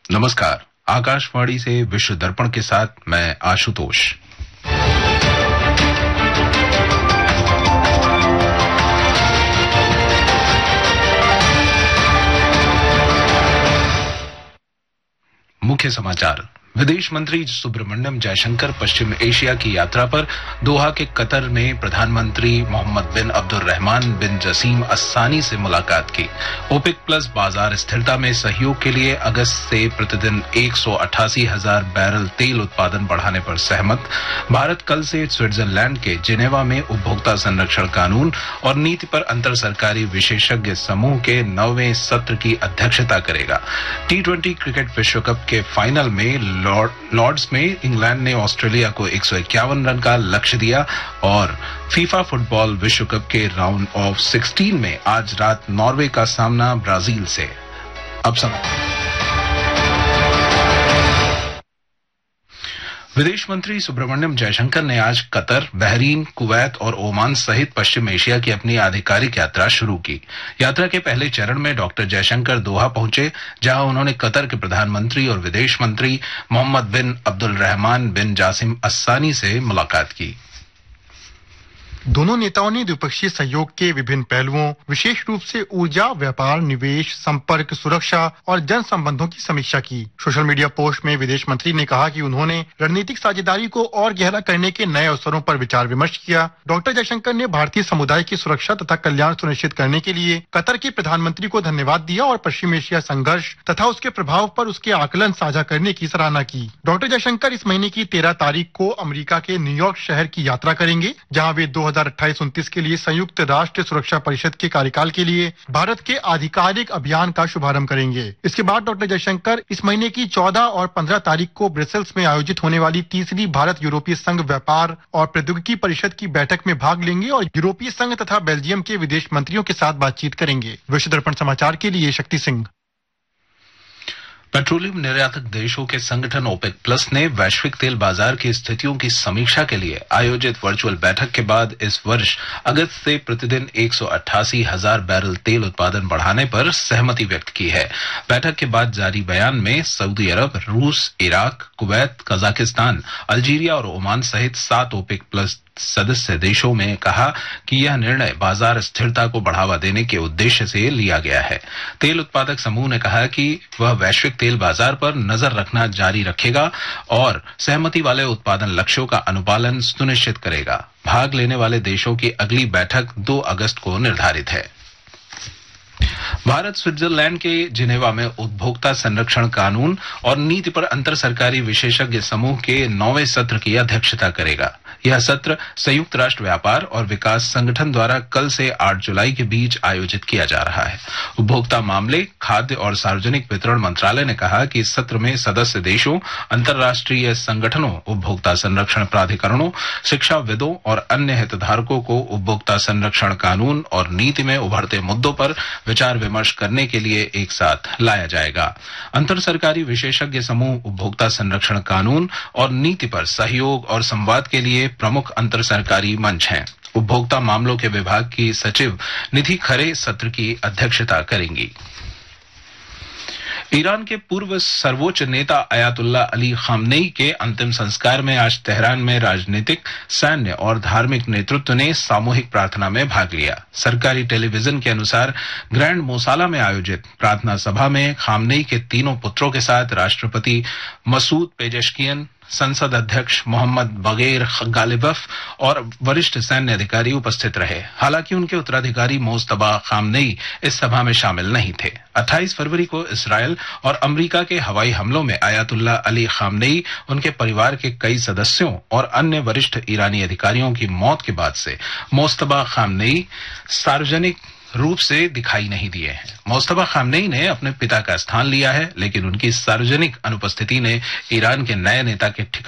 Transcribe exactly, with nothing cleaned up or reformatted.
नमस्कार। आकाशवाणी से विश्व दर्पण के साथ मैं आशुतोष। मुख्य समाचार। विदेश मंत्री सुब्रमण्यम जयशंकर पश्चिम एशिया की यात्रा पर दोहा के कतर में प्रधानमंत्री मोहम्मद बिन अब्दुर्रहमान बिन जसीम अस्सानी से मुलाकात की। ओपेक प्लस बाजार स्थिरता में सहयोग के लिए अगस्त से प्रतिदिन एक सौ अट्ठासी हजार बैरल तेल उत्पादन बढ़ाने पर सहमत। भारत कल से स्विट्जरलैंड के जिनेवा में उपभोक्ता संरक्षण कानून और नीति पर अंतर सरकारी विशेषज्ञ समूह के नौवें सत्र की अध्यक्षता करेगा। टी ट्वेंटी क्रिकेट विश्व कप के फाइनल में लॉर्ड्स में इंग्लैंड ने ऑस्ट्रेलिया को एक सौ इक्यावन रन का लक्ष्य दिया और फीफा फुटबॉल विश्व कप के राउंड ऑफ सोलह में आज रात नॉर्वे का सामना ब्राजील से। अब समाचार। विदेश मंत्री सुब्रमण्यम जयशंकर ने आज कतर, बहरीन, कुवैत और ओमान सहित पश्चिम एशिया की अपनी आधिकारिक यात्रा शुरू की। यात्रा के पहले चरण में डॉक्टर जयशंकर दोहा पहुंचे, जहां उन्होंने कतर के प्रधानमंत्री और विदेश मंत्री मोहम्मद बिन अब्दुर्रहमान बिन जासिम अस्सानी से मुलाकात की। दोनों नेताओं ने द्विपक्षीय सहयोग के विभिन्न पहलुओं, विशेष रूप से ऊर्जा, व्यापार, निवेश, संपर्क, सुरक्षा और जन संबंधों की समीक्षा की। सोशल मीडिया पोस्ट में विदेश मंत्री ने कहा कि उन्होंने रणनीतिक साझेदारी को और गहरा करने के नए अवसरों पर विचार विमर्श किया। डॉक्टर जयशंकर ने भारतीय समुदाय की सुरक्षा तथा कल्याण सुनिश्चित करने के लिए कतर के प्रधानमंत्री को धन्यवाद दिया और पश्चिम एशिया संघर्ष तथा उसके प्रभाव पर उसके आकलन साझा करने की सराहना की। डॉक्टर जयशंकर इस महीने की तेरह तारीख को अमेरिका के न्यूयॉर्क शहर की यात्रा करेंगे, जहाँ वे दो हजार अट्ठाईस उनतीस के लिए संयुक्त राष्ट्र सुरक्षा परिषद के कार्यकाल के लिए भारत के आधिकारिक अभियान का शुभारंभ करेंगे। इसके बाद डॉक्टर जयशंकर इस महीने की चौदह और पंद्रह तारीख को ब्रसेल्स में आयोजित होने वाली तीसरी भारत यूरोपीय संघ व्यापार और प्रौद्योगिकी परिषद की बैठक में भाग लेंगे और यूरोपीय संघ तथा बेल्जियम के विदेश मंत्रियों के साथ बातचीत करेंगे। विश्व दर्पण समाचार के लिए शक्ति सिंह। पेट्रोलियम निर्यातक देशों के संगठन ओपेक प्लस ने वैश्विक तेल बाजार की स्थितियों की समीक्षा के लिए आयोजित वर्चुअल बैठक के बाद इस वर्ष अगस्त से प्रतिदिन एक सौ अट्ठासी हजार बैरल तेल उत्पादन बढ़ाने पर सहमति व्यक्त की है। बैठक के बाद जारी बयान में सऊदी अरब, रूस, इराक, कुवैत, कजाकिस्तान, अल्जीरिया और ओमान सहित सात ओपेक प्लस सदस्य देशों में कहा कि यह निर्णय बाजार स्थिरता को बढ़ावा देने के उद्देश्य से लिया गया है। तेल उत्पादक समूह ने कहा कि वह वैश्विक तेल बाजार पर नजर रखना जारी रखेगा और सहमति वाले उत्पादन लक्ष्यों का अनुपालन सुनिश्चित करेगा। भाग लेने वाले देशों की अगली बैठक दो अगस्त को निर्धारित है। भारत स्विट्जरलैंड के जिनेवा में उपभोक्ता संरक्षण कानून और नीति पर अंतर सरकारी विशेषज्ञ समूह के नौवें सत्र की अध्यक्षता करेगा। यह सत्र संयुक्त राष्ट्र व्यापार और विकास संगठन द्वारा कल से आठ जुलाई के बीच आयोजित किया जा रहा है। उपभोक्ता मामले, खाद्य और सार्वजनिक वितरण मंत्रालय ने कहा कि इस सत्र में सदस्य देशों, अंतर्राष्ट्रीय संगठनों, उपभोक्ता संरक्षण प्राधिकरणों, शिक्षाविदों और अन्य हितधारकों को उपभोक्ता संरक्षण कानून और नीति में उभरते मुद्दों पर विचार विमर्श करने के लिए एक साथ लाया जाएगा। अंतर सरकारी विशेषज्ञ समूह उपभोक्ता संरक्षण कानून और नीति पर सहयोग और संवाद के लिए प्रमुख अंतर सरकारी मंच हैं। उपभोक्ता मामलों के विभाग की सचिव निधि खरे सत्र की अध्यक्षता करेंगी। ईरान के पूर्व सर्वोच्च नेता अयातुल्ला अली खामनेई के अंतिम संस्कार में आज तेहरान में राजनीतिक, सैन्य और धार्मिक नेतृत्व ने सामूहिक प्रार्थना में भाग लिया। सरकारी टेलीविजन के अनुसार ग्रैंड मोसाला में आयोजित प्रार्थना सभा में खामनेई के तीनों पुत्रों के साथ राष्ट्रपति मसूद पेजेश्कियन, संसद अध्यक्ष मोहम्मद बगैर गालिबफ और वरिष्ठ सैन्य अधिकारी उपस्थित रहे। हालांकि उनके उत्तराधिकारी मोस्तबा खामनेई इस सभा में शामिल नहीं थे। अट्ठाईस फरवरी को इसराइल और अमेरिका के हवाई हमलों में अयातुल्ला अली खामनेई, उनके परिवार के कई सदस्यों और अन्य वरिष्ठ ईरानी अधिकारियों की मौत के बाद से मोस्तबा खामनेई सार्वजनिक रूप से दिखाई नहीं दिए हैं। मोस्तबा खामनेई ने अपने पिता का स्थान लिया है, लेकिन उनकी सार्वजनिक अनुपस्थिति ने ईरान के नए नेता के ठिकाने